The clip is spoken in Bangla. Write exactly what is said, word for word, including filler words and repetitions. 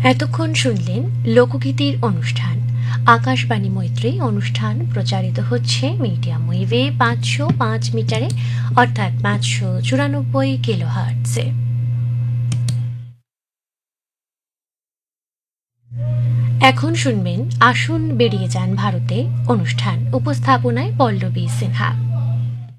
এতক্ষণ শুনলেন লোকগীতির অনুষ্ঠান। আকাশবাণী মৈত্রী অনুষ্ঠান প্রচারিত হচ্ছে মিডিয়াম ওয়েভে পাঁচশো পাঁচ মিটারে অর্থাৎ পাঁচশো চুরানব্বই কিলো হার্টসে। এখন শুনবেন আসুন বেরিয়ে যান ভারতে অনুষ্ঠান, উপস্থাপনায় পল্লবী সিনহা।